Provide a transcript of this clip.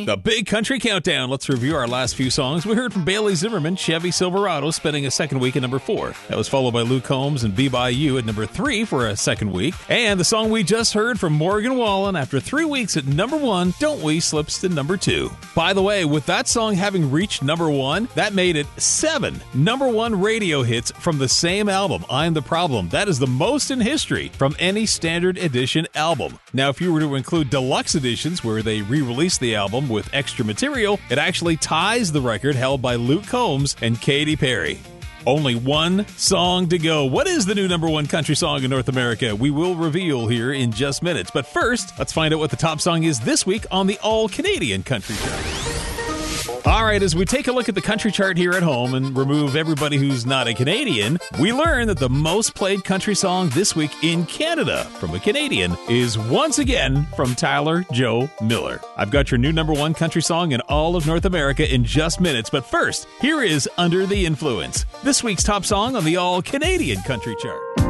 The Big Country Countdown. Let's review our last few songs. We heard from Bailey Zimmerman, Chevy Silverado, spending a second week at number 4. That was followed by Luke Combs and Be By You at number 3 for a second week. And the song we just heard from Morgan Wallen, after 3 weeks at number 1, Don't We, slips to number 2. By the way, with that song having reached number 1, that made it 7 number 1 radio hits from the same album, I'm the Problem. That is the most in history from any standard edition album. Now, if you were to include deluxe editions where they re-release the album with extra material, it actually ties the record held by Luke Combs and Katy Perry. Only one song to go. What is the new number 1 country song in North America? We will reveal here in just minutes. But first, let's find out what the top song is this week on the All-Canadian Country Chart. All right, as we take a look at the country chart here at home and remove everybody who's not a Canadian, we learn that the most played country song this week in Canada from a Canadian is once again from Tyler Joe Miller. I've got your new number 1 country song in all of North America in just minutes, but first, here is Under the Influence, this week's top song on the All-Canadian Country Chart.